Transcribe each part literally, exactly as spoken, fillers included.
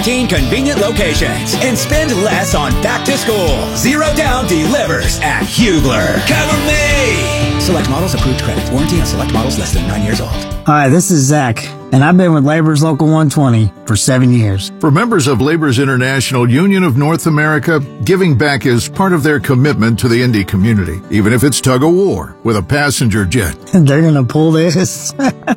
fifteen convenient locations and spend less on back to school. Zero down delivers at Hugler. Cover me! Select models, approved credit. Warranty on select models less than nine years old. Hi, this is Zach, and I've been with Labor's Local one twenty for seven years. For members of Labor's International Union of North America, giving back is part of their commitment to the Indy community, even if it's tug-of-war with a passenger jet. They're going to pull this?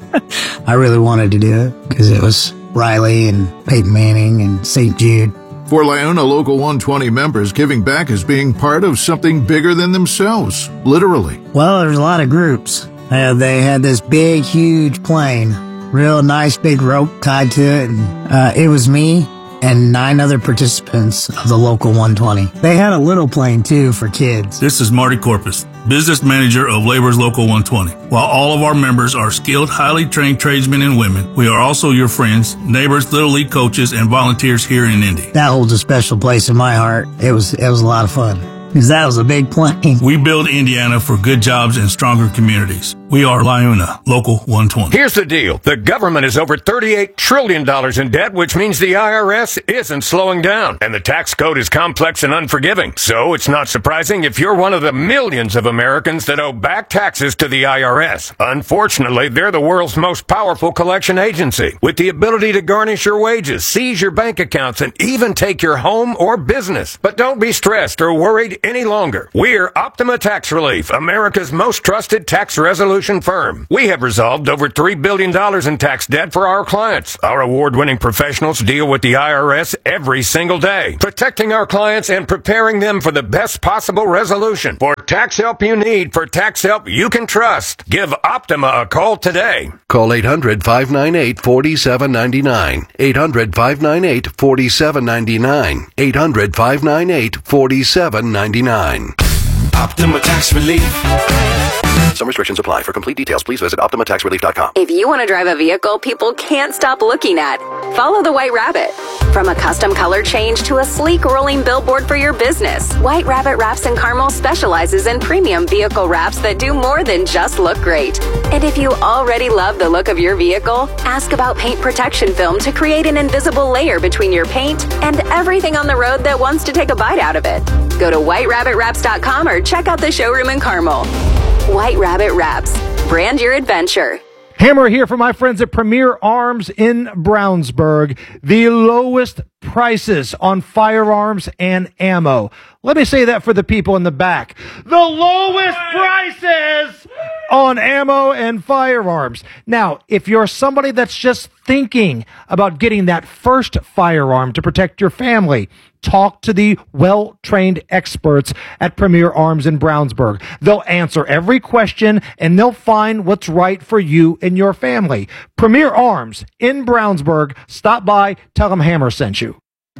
I really wanted to do it because it was Riley and Peyton Manning and Saint Jude. For Liona Local one twenty members, giving back is being part of something bigger than themselves, literally. Well, there's a lot of groups. Uh, they had this big, huge plane, real nice big rope tied to it, and uh, it was me and nine other participants of the Local one twenty. They had a little plane, too, for kids. This is Marty Corpus, business manager of Labor's Local one twenty. While all of our members are skilled, highly trained tradesmen and women, we are also your friends, neighbors, Little League coaches, and volunteers here in Indy. That holds a special place in my heart. It was, it was a lot of fun. Because that was a big plane. We build Indiana for good jobs and stronger communities. We are Liuna, Local one twenty. Here's the deal. The government is over thirty-eight trillion dollars in debt, which means the I R S isn't slowing down. And the tax code is complex and unforgiving. So it's not surprising if you're one of the millions of Americans that owe back taxes to the I R S. Unfortunately, they're the world's most powerful collection agency, with the ability to garnish your wages, seize your bank accounts, and even take your home or business. But don't be stressed or worried any longer. We're Optima Tax Relief, America's most trusted tax resolution firm. We have resolved over three billion dollars in tax debt for our clients. Our award-winning professionals deal with the I R S every single day, protecting our clients and preparing them for the best possible resolution. For tax help you need, for tax help you can trust, give Optima a call today. Call eight hundred, five nine eight, four seven nine nine. eight hundred, five nine eight, four seven nine nine. eight hundred, five nine eight, four seven nine nine. Optima Tax Relief. Some restrictions apply. For complete details, please visit Optima Tax Relief dot com. If you want to drive a vehicle people can't stop looking at, follow the White Rabbit. From a custom color change to a sleek rolling billboard for your business, White Rabbit Wraps in Carmel specializes in premium vehicle wraps that do more than just look great. And if you already love the look of your vehicle, ask about paint protection film to create an invisible layer between your paint and everything on the road that wants to take a bite out of it. Go to white rabbit wraps dot com or check out the showroom in Carmel. White Rabbit Wraps. Brand your adventure. Hammer here for my friends at Premier Arms in Brownsburg. The lowest prices on firearms and ammo. Let me say that for the people in the back. The lowest prices on ammo and firearms. Now, if you're somebody that's just thinking about getting that first firearm to protect your family, talk to the well-trained experts at Premier Arms in Brownsburg. They'll answer every question, and they'll find what's right for you and your family. Premier Arms in Brownsburg. Stop by, tell them Hammer sent you.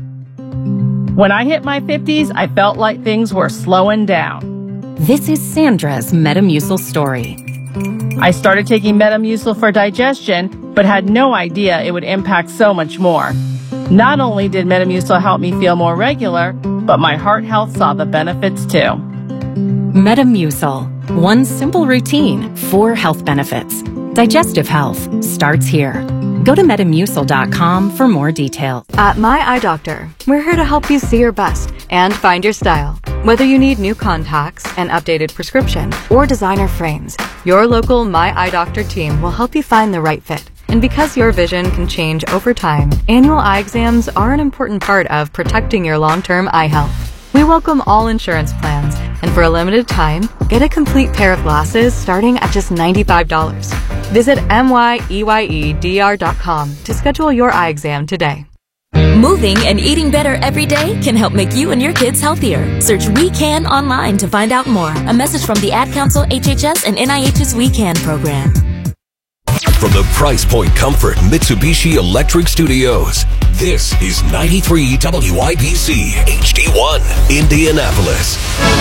When I hit my fifties, I felt like things were slowing down. This is Sandra's Metamucil story. I started taking Metamucil for digestion, but had no idea it would impact so much more. Not only did Metamucil help me feel more regular, but my heart health saw the benefits too. Metamucil. One simple routine, four health benefits. Digestive health starts here. Go to metamucil dot com for more details. At My Eye Doctor, we're here to help you see your best and find your style. Whether you need new contacts, an updated prescription, or designer frames, your local My Eye Doctor team will help you find the right fit. And because your vision can change over time, annual eye exams are an important part of protecting your long-term eye health. We welcome all insurance plans, and for a limited time, get a complete pair of glasses starting at just ninety-five dollars. Visit M Y E Y E D R dot com to schedule your eye exam today. Moving and eating better every day can help make you and your kids healthier. Search We Can online to find out more. A message from the Ad Council, H H S, and N I H's We Can program. From the Price Point Comfort Mitsubishi Electric Studios, this is ninety-three W I B C H D one, Indianapolis.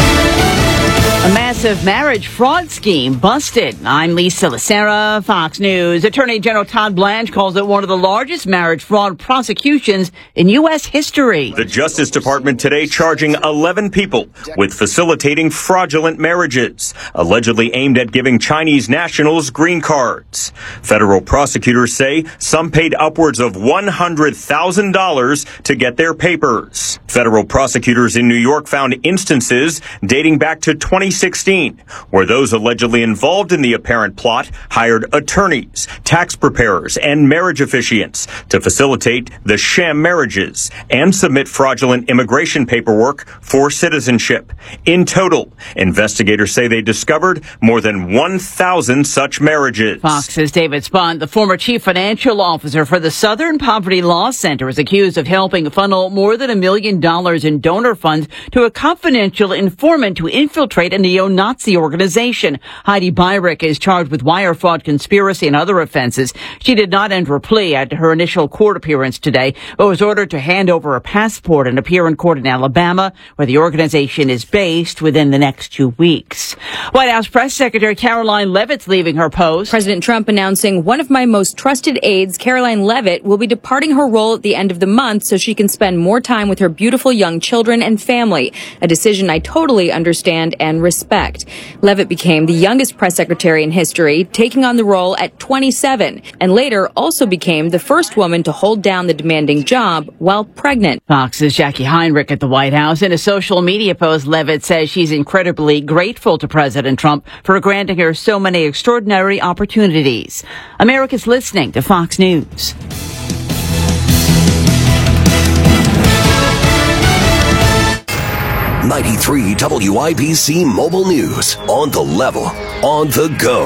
A massive marriage fraud scheme busted. I'm Lisa Lacera, Fox News. Attorney General Todd Blanche calls it one of the largest marriage fraud prosecutions in U S history. The Justice Department today charging eleven people with facilitating fraudulent marriages, allegedly aimed at giving Chinese nationals green cards. Federal prosecutors say some paid upwards of one hundred thousand dollars to get their papers. Federal prosecutors in New York found instances dating back to twenty sixteen, where those allegedly involved in the apparent plot hired attorneys, tax preparers, and marriage officiants to facilitate the sham marriages and submit fraudulent immigration paperwork for citizenship. In total, investigators say they discovered more than one thousand such marriages. Fox's David Spahn, the former chief financial officer for the Southern Poverty Law Center, is accused of helping funnel more than a million dollars in donor funds to a confidential informant to infiltrate a neo-Nazi organization. Heidi Beirich is charged with wire fraud, conspiracy, and other offenses. She did not enter a plea at her initial court appearance today, but was ordered to hand over her passport and appear in court in Alabama, where the organization is based, within the next two weeks. White House Press Secretary Caroline Leavitt's leaving her post. President Trump announcing one of my most trusted aides, Caroline Leavitt, will be departing her role at the end of the month so she can spend more time with her beautiful young children and family, a decision I totally understand and respect. Leavitt became the youngest press secretary in history, taking on the role at twenty-seven, and later also became the first woman to hold down the demanding job while pregnant. Fox's Jackie Heinrich at the White House. In a social media post, Leavitt says she's incredibly grateful to President Trump for granting her so many extraordinary opportunities. America's listening to Fox News. ninety-three W I B C Mobile News. On the level, on the go.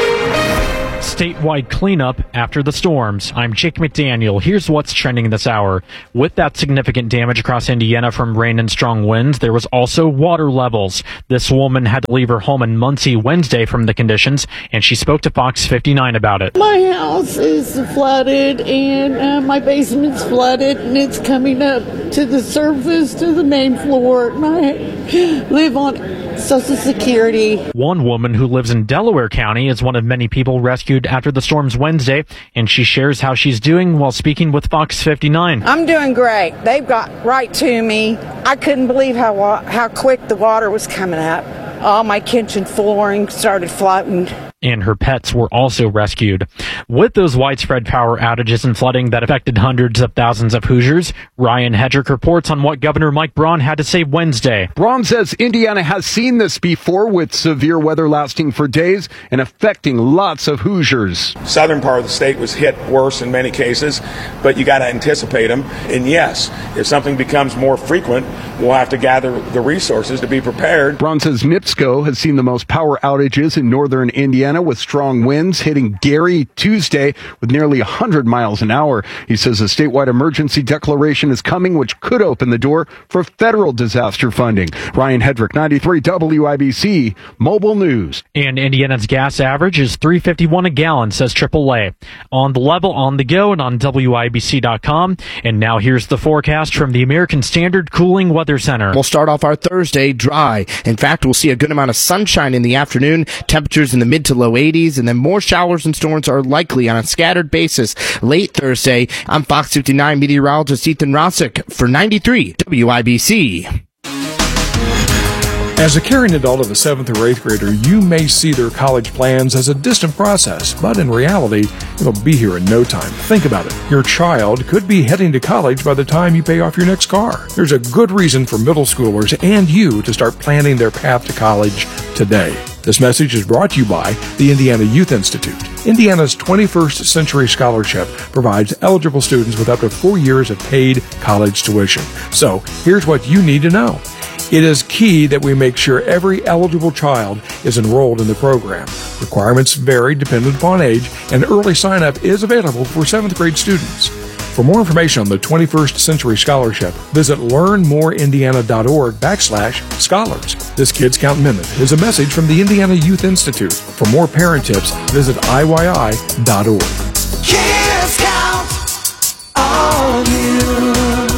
Statewide cleanup after the storms. I'm Jake McDaniel. Here's what's trending this hour. With that significant damage across Indiana from rain and strong winds, there was also water levels. This woman had to leave her home in Muncie Wednesday from the conditions, and she spoke to Fox fifty-nine about it. My house is flooded, and uh, my basement's flooded, and it's coming up to the surface, to the main floor, and I live on Social Security. One woman who lives in Delaware County is one of many people rescued after the storms Wednesday, and she shares how she's doing while speaking with Fox fifty-nine. I'm doing great. They've got right to me. I couldn't believe how wa- how quick the water was coming up. All my kitchen flooring started floating. And her pets were also rescued. With those widespread power outages and flooding that affected hundreds of thousands of Hoosiers, Ryan Hedrick reports on what Governor Mike Braun had to say Wednesday. Braun says Indiana has seen this before, with severe weather lasting for days and affecting lots of Hoosiers. Southern part of the state was hit worse in many cases, but you got to anticipate them. And yes, if something becomes more frequent, we'll have to gather the resources to be prepared. Braun says NIPSCO has seen the most power outages in northern Indiana, with strong winds hitting Gary Tuesday with nearly one hundred miles an hour. He says a statewide emergency declaration is coming, which could open the door for federal disaster funding. Ryan Hedrick, ninety-three W I B C Mobile News. And Indiana's gas average is three fifty-one a gallon, says triple A. On the level, on the go, and on W I B C dot com. And now here's the forecast from the American Standard Cooling Weather Center. We'll start off our Thursday dry. In fact, we'll see a good amount of sunshine in the afternoon, temperatures in the mid to low eighties, and then more showers and storms are likely on a scattered basis late Thursday. I'm Fox fifty-nine meteorologist Ethan Rossick for ninety-three W I B C. As a caring adult of a seventh or eighth grader, you may see their college plans as a distant process, but in reality, it'll be here in no time. Think about it. Your child could be heading to college by the time you pay off your next car. There's a good reason for middle schoolers and you to start planning their path to college today. This message is brought to you by the Indiana Youth Institute. Indiana's twenty-first Century Scholarship provides eligible students with up to four years of paid college tuition. So, here's what you need to know. It is key that we make sure every eligible child is enrolled in the program. Requirements vary dependent upon age, and early sign-up is available for seventh grade students. For more information on the twenty-first Century Scholarship, visit learnmoreindiana.org backslash scholars. This Kids Count Minute is a message from the Indiana Youth Institute. For more parent tips, visit I Y I dot org. Kids Count on you.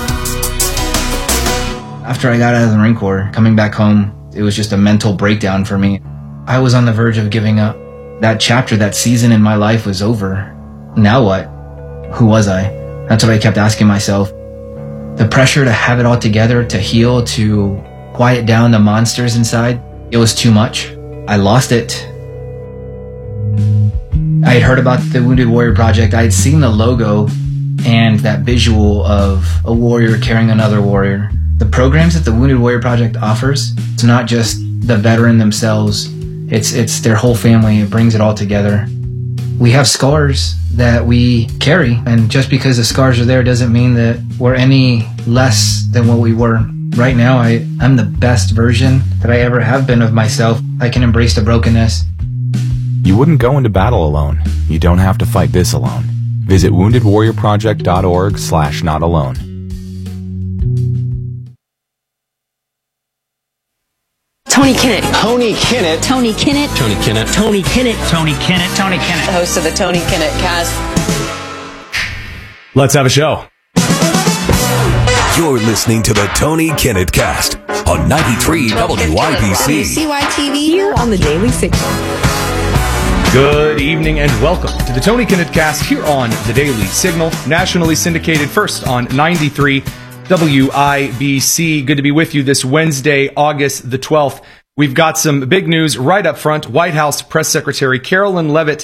After I got out of the Marine Corps, coming back home, it was just a mental breakdown for me. I was on the verge of giving up. That chapter, that season in my life was over. Now what? Who was I? That's what I kept asking myself. The pressure to have it all together, to heal, to quiet down the monsters inside, it was too much. I lost it. I had heard about the Wounded Warrior Project. I had seen the logo and that visual of a warrior carrying another warrior. The programs that the Wounded Warrior Project offers, it's not just the veteran themselves, it's it's their whole family. It brings it all together. We have scars that we carry, and just because the scars are there doesn't mean that we're any less than what we were. Right now, I, I'm the best version that I ever have been of myself. I can embrace the brokenness. You wouldn't go into battle alone. You don't have to fight this alone. Visit wounded warrior project dot org slash not alone. Tony Kinnett. Tony Kinnett. Tony Kinnett. Tony Kinnett. Tony Kinnett. Tony Kinnett. Tony Kinnett. The host of the Tony Kinnett Cast. Let's have a show. You're listening to the Tony Kinnett Cast on ninety-three W I B C. C Y T V here on the Daily Signal. Good evening and welcome to the Tony Kinnett Cast here on the Daily Signal, nationally syndicated first on ninety-three W I B C. Good to be with you this Wednesday, August the twelfth. We've got some big news right up front. White House Press Secretary Karoline Leavitt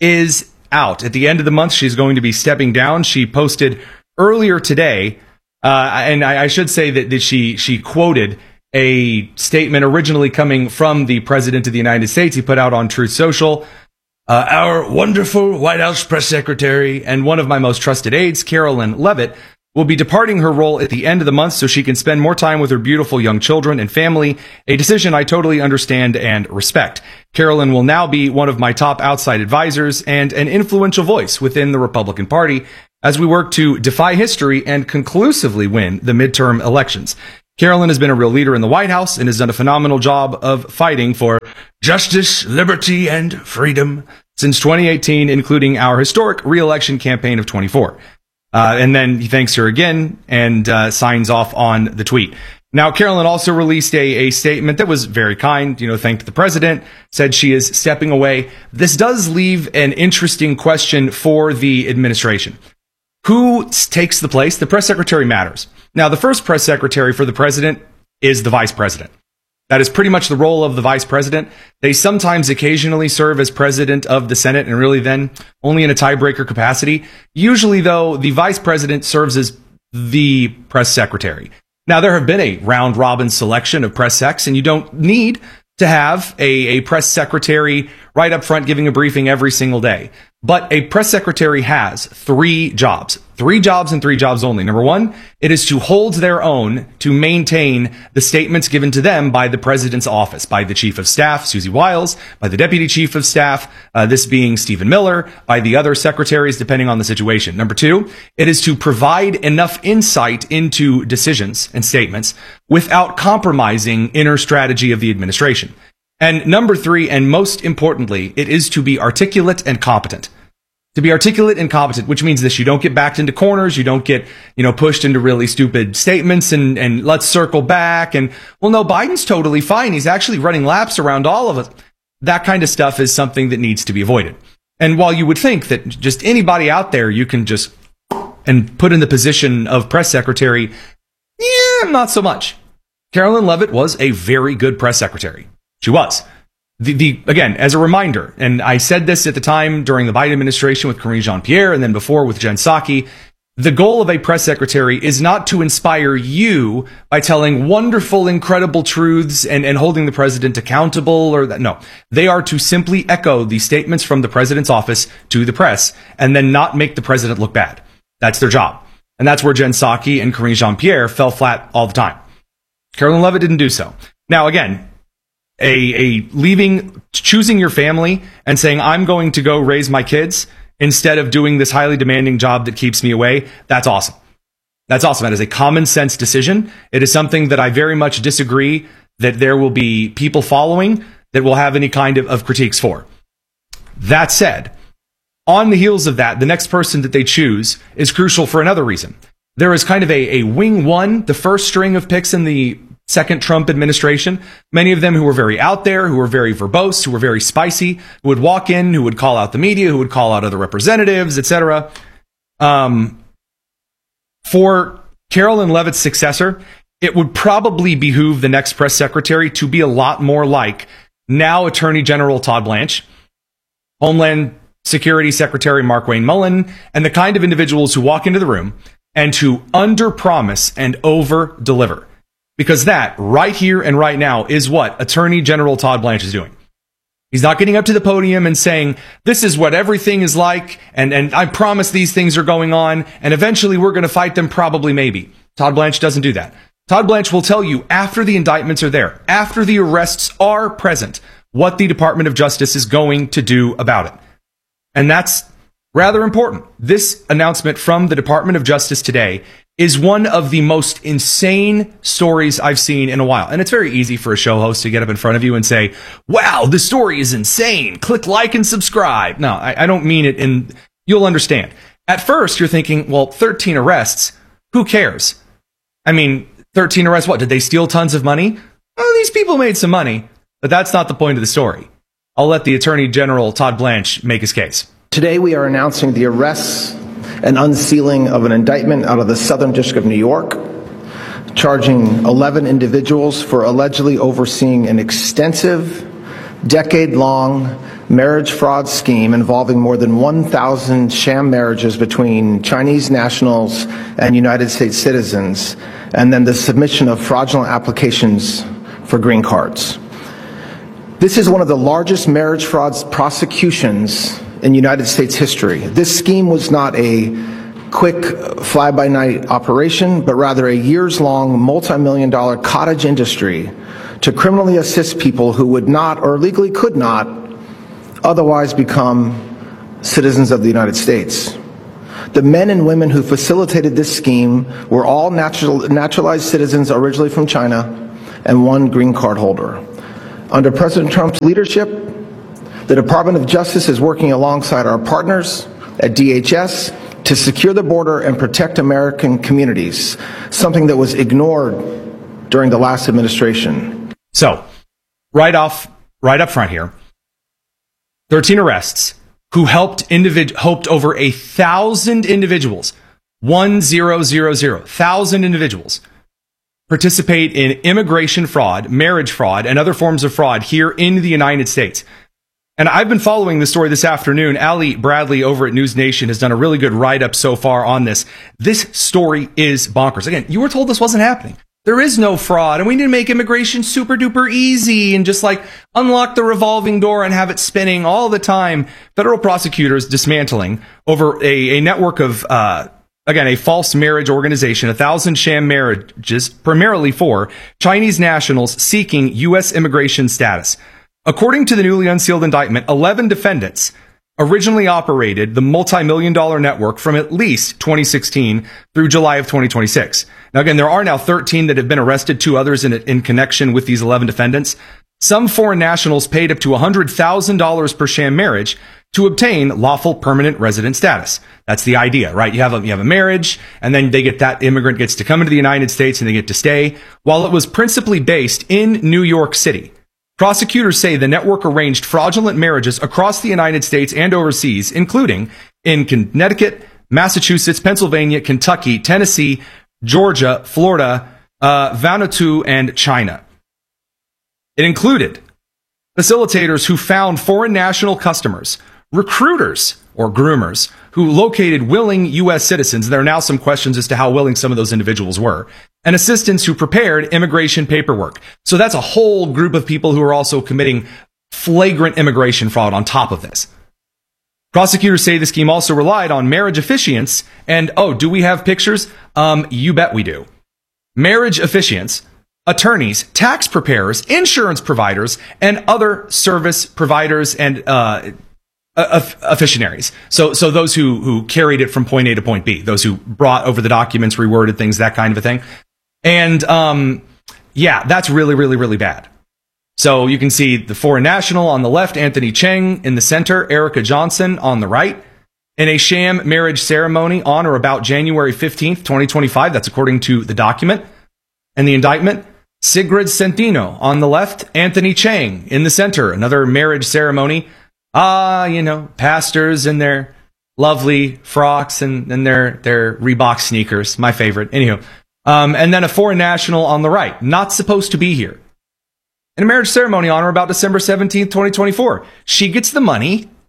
is out. At the end of the month, she's going to be stepping down. She posted earlier today, uh, and I, I should say that, that she, she quoted a statement originally coming from the President of the United States. He put out on Truth Social, uh, our wonderful White House Press Secretary and one of my most trusted aides, Karoline Leavitt, will be departing her role at the end of the month so she can spend more time with her beautiful young children and family, a decision I totally understand and respect. Karoline will now be one of my top outside advisors and an influential voice within the Republican Party as we work to defy history and conclusively win the midterm elections. Karoline has been a real leader in the White House and has done a phenomenal job of fighting for justice, liberty, and freedom since twenty eighteen, including our historic re-election campaign of twenty-four. Uh, and then he thanks her again and uh, signs off on the tweet. Now, Karoline also released a, a statement that was very kind, you know, thanked the president, said she is stepping away. This does leave an interesting question for the administration. Who takes the place? The press secretary matters. Now, the first press secretary for the president is the vice president. That is pretty much the role of the vice president. They sometimes occasionally serve as president of the Senate and really then only in a tiebreaker capacity. Usually, though, the vice president serves as the press secretary. Now, there have been a round robin selection of press secs, and you don't need to have a, a press secretary right up front giving a briefing every single day. But a press secretary has three jobs, three jobs and three jobs only. Number one, it is to hold their own, to maintain the statements given to them by the president's office, by the chief of staff, Susie Wiles, by the deputy chief of staff, uh, this being Stephen Miller, by the other secretaries, depending on the situation. Number two, it is to provide enough insight into decisions and statements without compromising inner strategy of the administration. And number three, and most importantly, it is to be articulate and competent. To be articulate and competent, which means this: you don't get backed into corners, you don't get, you know, pushed into really stupid statements and, and let's circle back and, well, no, Biden's totally fine. He's actually running laps around all of us. That kind of stuff is something that needs to be avoided. And while you would think that just anybody out there you can just and put in the position of press secretary, yeah, not so much. Karoline Leavitt was a very good press secretary. She was. The, the again, as a reminder, and I said this at the time during the Biden administration with Karine Jean-Pierre and then before with Jen Psaki, the goal of a press secretary is not to inspire you by telling wonderful, incredible truths and, and holding the president accountable or that. No, they are to simply echo the statements from the president's office to the press and then not make the president look bad. That's their job. And that's where Jen Psaki and Karine Jean-Pierre fell flat all the time. Karoline Leavitt didn't do so. Now, again, A, a leaving, choosing your family and saying, I'm going to go raise my kids instead of doing this highly demanding job that keeps me away. That's awesome. That's awesome. That is a common sense decision. It is something that I very much disagree that there will be people following that will have any kind of, of critiques for. That said, on the heels of that, the next person that they choose is crucial for another reason. There is kind of a, a wing one, the first string of picks in the second Trump administration, many of them who were very out there, who were very verbose, who were very spicy, who would walk in, who would call out the media, who would call out other representatives, et cetera. Um, for Karoline Leavitt's successor, it would probably behoove the next press secretary to be a lot more like now Attorney General Todd Blanche, Homeland Security Secretary Markwayne Mullen, and the kind of individuals who walk into the room and to under-promise and over-deliver. Because that, right here and right now, is what Attorney General Todd Blanche is doing. He's not getting up to the podium and saying, this is what everything is like, and, and I promise these things are going on, and eventually we're going to fight them, probably, maybe. Todd Blanche doesn't do that. Todd Blanche will tell you after the indictments are there, after the arrests are present, what the Department of Justice is going to do about it. And that's rather important. This announcement from the Department of Justice today is one of the most insane stories I've seen in a while. And it's very easy for a show host to get up in front of you and say, wow, this story is insane. Click like and subscribe. No, I, I don't mean it in, you'll understand. At first, you're thinking, well, thirteen arrests, who cares? I mean, thirteen arrests, what? Did they steal tons of money? Well, these people made some money, but that's not the point of the story. I'll let the Attorney General, Todd Blanche, make his case. Today, we are announcing the arrests and unsealing of an indictment out of the Southern District of New York, charging eleven individuals for allegedly overseeing an extensive, decade-long marriage fraud scheme involving more than one thousand sham marriages between Chinese nationals and United States citizens, and then the submission of fraudulent applications for green cards. This is one of the largest marriage fraud prosecutions in United States history. This scheme was not a quick fly-by-night operation, but rather a years-long, multi-million dollar cottage industry to criminally assist people who would not, or legally could not, otherwise become citizens of the United States. The men and women who facilitated this scheme were all natural, naturalized citizens originally from China and one green card holder. Under President Trump's leadership, the Department of Justice is working alongside our partners at D H S to secure the border and protect American communities, something that was ignored during the last administration. So, right off, right up front here, thirteen arrests who helped individ- helped over a thousand individuals, one zero zero zero, thousand individuals, participate in immigration fraud, marriage fraud, and other forms of fraud here in the United States. And I've been following the story this afternoon. Ali Bradley over at News Nation has done a really good write-up so far on this. This story is bonkers. Again, you were told this wasn't happening. There is no fraud, and we need to make immigration super duper easy and just like unlock the revolving door and have it spinning all the time. Federal prosecutors dismantling over a, a network of, uh, again, a false marriage organization, a thousand sham marriages, primarily for Chinese nationals seeking U S immigration status. According to the newly unsealed indictment, eleven defendants originally operated the multi-million dollar network from at least twenty sixteen through July of twenty twenty-six. Now, again, there are now thirteen that have been arrested, two others in, in connection with these eleven defendants. Some foreign nationals paid up to one hundred thousand dollars per sham marriage to obtain lawful permanent resident status. That's the idea, right? You have a, you have a marriage, and then they get that immigrant gets to come into the United States and they get to stay. While it was principally based in New York City, prosecutors say the network arranged fraudulent marriages across the United States and overseas, including in Connecticut, Massachusetts, Pennsylvania, Kentucky, Tennessee, Georgia, Florida, uh, Vanuatu, and China. It included facilitators who found foreign national customers, recruiters or groomers who located willing U S citizens. There are now some questions as to how willing some of those individuals were, and assistants who prepared immigration paperwork. So that's a whole group of people who are also committing flagrant immigration fraud on top of this. Prosecutors say the scheme also relied on marriage officiants, and oh, do we have pictures? Um, you bet we do. Marriage officiants, attorneys, tax preparers, insurance providers, and other service providers and uh, officiaries. So, so those who who carried it from point A to point B, those who brought over the documents, reworded things, that kind of a thing. And um, yeah, that's really, really, really bad. So you can see the foreign national on the left, Anthony Cheng in the center, Erica Johnson on the right, in a sham marriage ceremony on or about January fifteenth, twenty twenty-five. That's according to the document and the indictment. Sigrid Centino on the left, Anthony Cheng in the center, another marriage ceremony. Ah, you know, pastors in their lovely frocks and, and their, their Reebok sneakers, my favorite. Anywho, um, and then a foreign national on the right, not supposed to be here. In a marriage ceremony on or about December seventeenth, twenty twenty-four. She gets the money,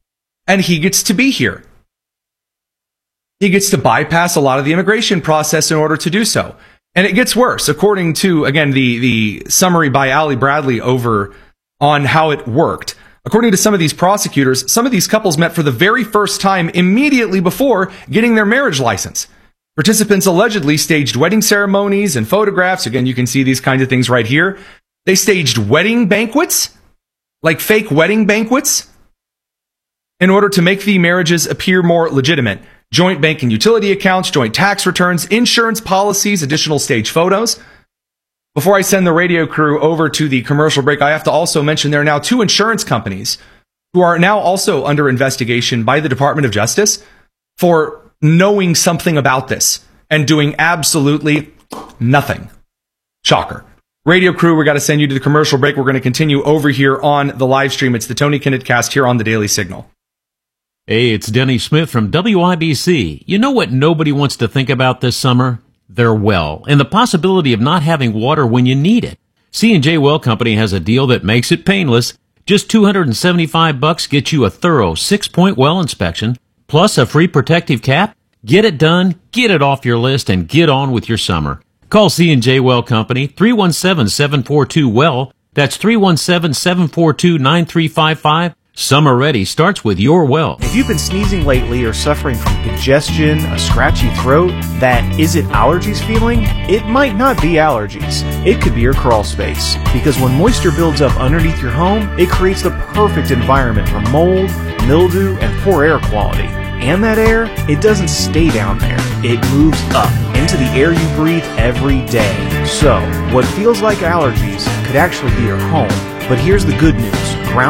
and he gets to be here. He gets to bypass a lot of the immigration process in order to do so. And it gets worse, according to, again, the, the summary by Ali Bradley over on how it worked. According to some of these prosecutors, some of these couples met for the very first time immediately before getting their marriage license. Participants allegedly staged wedding ceremonies and photographs. Again, you can see these kinds of things right here. They staged wedding banquets, like fake wedding banquets, in order to make the marriages appear more legitimate. Joint bank and utility accounts, joint tax returns, insurance policies, additional stage photos. Before I send the radio crew over to the commercial break, I have to also mention there are now two insurance companies who are now also under investigation by the Department of Justice for knowing something about this and doing absolutely nothing. Shocker. Radio crew, we got to send you to the commercial break. We're going to continue over here on the live stream. It's the Tony Kinnett Cast here on the Daily Signal. Hey, it's Denny Smith from W I B C. You know what nobody wants to think about this summer? Their well, and the possibility of not having water when you need it. C and J Well Company has a deal that makes it painless. Just two hundred seventy-five bucks gets you a thorough six-point well inspection, plus a free protective cap. Get it done, get it off your list, and get on with your summer. Call C and J Well Company, three one seven, seven four two, W E L L. That's three one seven, seven four two, nine three five five. Summer ready starts with your well. If you've been sneezing lately or suffering from congestion, a scratchy throat, that is it allergies feeling? It might not be allergies. It could be your crawl space. Because when moisture builds up underneath your home, it creates the perfect environment for mold, mildew, and poor air quality. And that air, it doesn't stay down there. It moves up into the air you breathe every day. So, what feels like allergies could actually be your home. But here's the good news. Ground